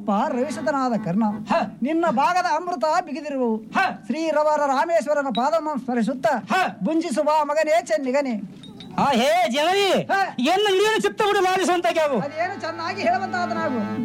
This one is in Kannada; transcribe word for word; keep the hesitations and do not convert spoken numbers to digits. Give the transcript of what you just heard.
ಅಪ್ಪ ರವಿಸುತನಾದ ಕರ್ಣ, ನಿನ್ನ ಭಾಗದ ಅಮೃತ ಬಿಗಿದಿರುವವು. ಶ್ರೀರವರ ರಾಮೇಶ್ವರನ ಪಾದಮ ಸ್ಮರಿಸುತ್ತ ಬುಂಜಿಸುವ ಮಗನೇ ಚೆನ್ನಿಗನೆ. ಹೇ ಜನನಿ, ಎನ್ನ ಹಿರಿಯನ ಚಿತ್ತ ಬಿಡು ಮಾಡಿಸುವಂತ ಅದೇನು ಚೆನ್ನಾಗಿ ಹೇಳುವಂತಾದ ನಾವು